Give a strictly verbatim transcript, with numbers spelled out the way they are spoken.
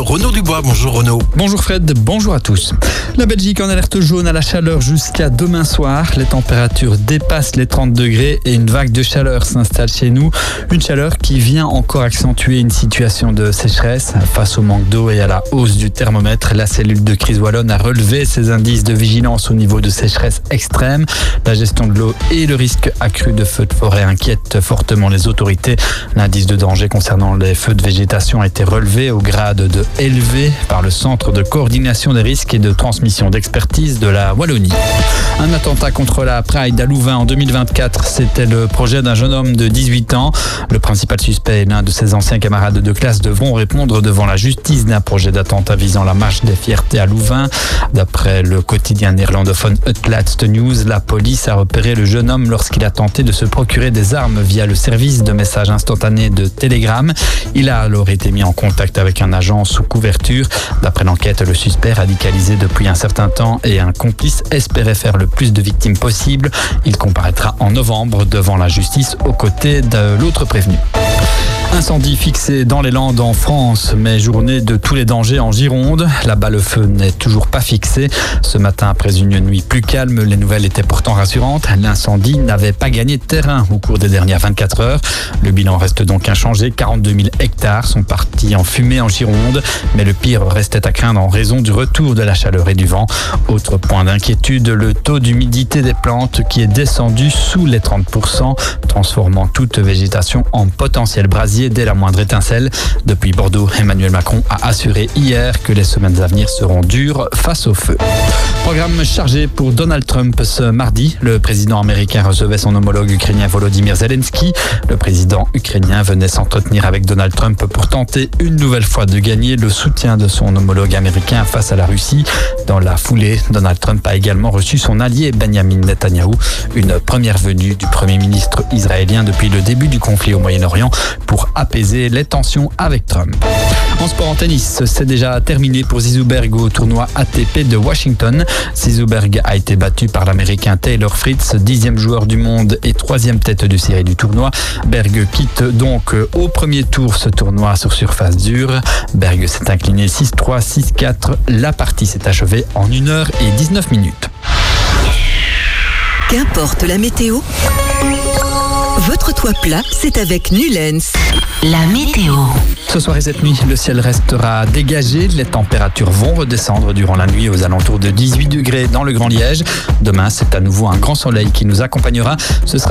Renaud Dubois. Bonjour Renaud. Bonjour Fred, bonjour à tous. La Belgique en alerte jaune à la chaleur jusqu'à demain soir. Les températures dépassent les trente degrés et une vague de chaleur s'installe chez nous. Une chaleur qui vient encore accentuer une situation de sécheresse. Face au manque d'eau et à la hausse du thermomètre, la cellule de crise wallonne a relevé ses indices de vigilance au niveau de sécheresse extrême. La gestion de l'eau et le risque accru de feux de forêt inquiètent fortement les autorités. L'indice de danger concernant les feux de végétation a été relevé au grade de élevé par le Centre de coordination des risques et de transmission d'expertise de la Wallonie. Un attentat contre la Pride à Louvain en deux mille vingt-quatre, c'était le projet d'un jeune homme de dix-huit ans. Le principal suspect et l'un de ses anciens camarades de classe devront répondre devant la justice d'un projet d'attentat visant la marche des fiertés à Louvain. D'après le quotidien néerlandophone Het Laatste Nieuws, la police a repéré le jeune homme lorsqu'il a tenté de se procurer des armes via le service de messages instantanés de Telegram. Il a alors été mis en contact avec un agent sous couverture. D'après l'enquête, le suspect radicalisé depuis un certain temps et un complice espérait faire le plus de victimes possible. Il comparaîtra en novembre devant la justice aux côtés de l'autre prévenu. Incendie fixé dans les Landes en France, mais journée de tous les dangers en Gironde. Là-bas, le feu n'est toujours pas fixé. Ce matin, après une nuit plus calme, les nouvelles étaient pourtant rassurantes. L'incendie n'avait pas gagné de terrain au cours des dernières vingt-quatre heures. Le bilan reste donc inchangé. quarante-deux mille hectares sont partis en fumée en Gironde, mais le pire restait à craindre en raison du retour de la chaleur et du vent. Autre point d'inquiétude, le taux d'humidité des plantes qui est descendu sous les trente pour cent, transformant toute végétation en potentiel brasier dès la moindre étincelle. Depuis Bordeaux, Emmanuel Macron a assuré hier que les semaines à venir seront dures face au feu. Programme chargé pour Donald Trump ce mardi. Le président américain recevait son homologue ukrainien Volodymyr Zelensky. Le président ukrainien venait s'entretenir avec Donald Trump pour tenter une nouvelle fois de gagner le soutien de son homologue américain face à la Russie. Dans la foulée, Donald Trump a également reçu son allié Benjamin Netanyahou, une première venue du premier ministre israélien depuis le début du conflit au Moyen-Orient pour apaiser les tensions avec Trump. En sport, en tennis, c'est déjà terminé pour Zizou Berg au tournoi A T P de Washington. Zizou Berg a été battu par l'américain Taylor Fritz, dixième joueur du monde et troisième tête de série du tournoi. Berg quitte donc au premier tour ce tournoi sur surface dure. Berg s'est incliné six trois, six quatre. La partie s'est achevée en une heure et dix-neuf minutes. Qu'importe la météo, votre toit plat, c'est avec Nulens. La météo. Ce soir et cette nuit, le ciel restera dégagé. Les températures vont redescendre durant la nuit aux alentours de dix-huit degrés dans le Grand Liège. Demain, c'est à nouveau un grand soleil qui nous accompagnera. Ce sera